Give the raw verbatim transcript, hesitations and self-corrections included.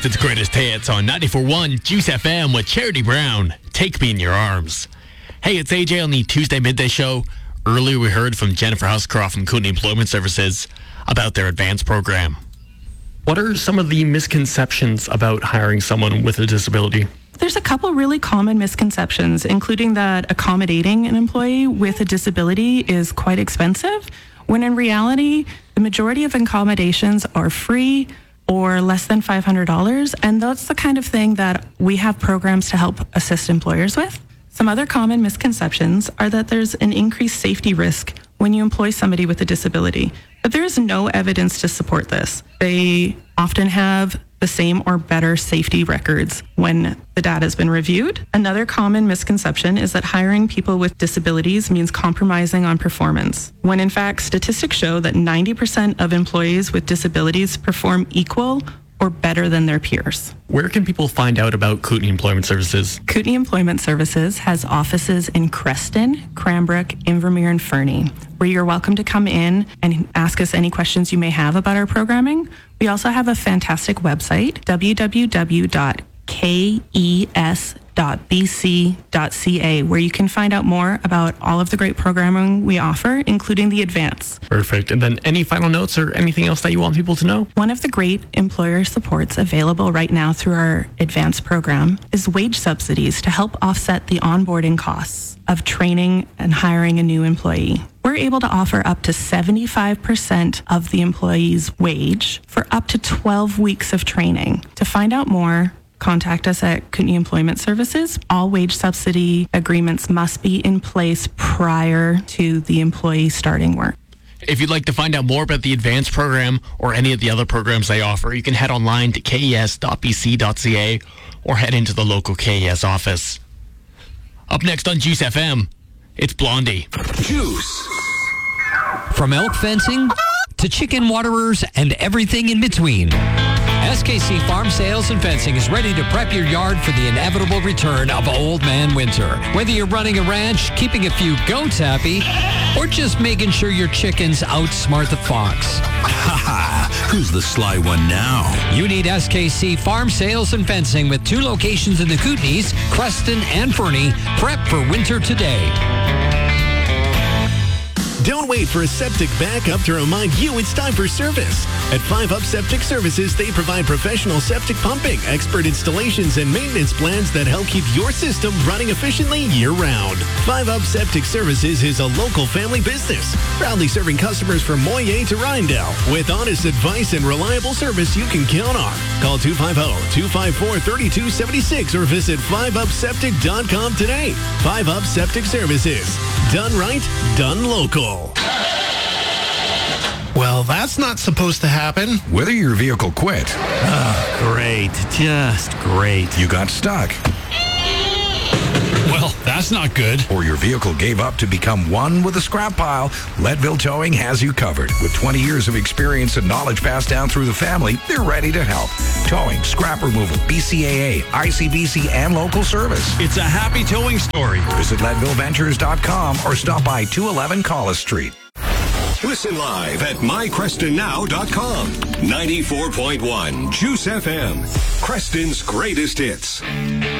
Creston's greatest hits on ninety-four point one Juice F M with Charity Brown. Take Me in Your Arms. Hey, it's A J on the Tuesday Midday Show. Earlier we heard from Jennifer Housecroft from Kootenay Employment Services about their advance program. What are some of the misconceptions about hiring someone with a disability? There's a couple really common misconceptions, including that accommodating an employee with a disability is quite expensive, when in reality, the majority of accommodations are free or less than five hundred dollars, and that's the kind of thing that we have programs to help assist employers with. Some other common misconceptions are that there's an increased safety risk when you employ somebody with a disability, but there is no evidence to support this. They often have the same or better safety records when the data has been reviewed. Another common misconception is that hiring people with disabilities means compromising on performance, when in fact statistics show that ninety percent of employees with disabilities perform equal or better than their peers. Where can people find out about Kootenay Employment Services? Kootenay Employment Services has offices in Creston, Cranbrook, Invermere, and Fernie, where you're welcome to come in and ask us any questions you may have about our programming. We also have a fantastic website, w w w dot k e s dot b c dot c a, where you can find out more about all of the great programming we offer, including the advance. Perfect. And then any final notes or anything else that you want people to know? One of the great employer supports available right now through our advance program is wage subsidies to help offset the onboarding costs of training and hiring a new employee. We're able to offer up to seventy-five percent of the employee's wage for up to twelve weeks of training. To find out more, contact us at Kootenay Employment Services. All wage subsidy agreements must be in place prior to the employee starting work. If you'd like to find out more about the advanced program or any of the other programs they offer, you can head online to k e s dot b c dot c a or head into the local K E S office. Up next on Juice F M, it's Blondie. Juice. From elk fencing to chicken waterers and everything in between, S K C Farm Sales and Fencing is ready to prep your yard for the inevitable return of Old Man Winter. Whether you're running a ranch, keeping a few goats happy, or just making sure your chickens outsmart the fox. Ha ha! Who's the sly one now? You need S K C Farm Sales and Fencing with two locations in the Kootenays, Creston and Fernie. Prep for winter today. Don't wait for a septic backup to remind you it's time for service. At five up Septic Services, they provide professional septic pumping, expert installations, and maintenance plans that help keep your system running efficiently year-round. five up Septic Services is a local family business, proudly serving customers from Moyer to Rindell with honest advice and reliable service you can count on. Call two five zero, two five four, three two seven six or visit five up septic dot com today. five up Septic Services. Done right, done local. Well, that's not supposed to happen. Whether your vehicle quit. Oh, great. Just great. You got stuck. Well, that's not good. Or your vehicle gave up to become one with the scrap pile. Leadville Towing has you covered. With twenty years of experience and knowledge passed down through the family, they're ready to help. Towing, scrap removal, B C A A, I C B C, and local service. It's a happy towing story. Visit leadville ventures dot com or stop by two eleven Collis Street. Listen live at my creston now dot com. ninety-four point one Juice F M. Creston's greatest hits.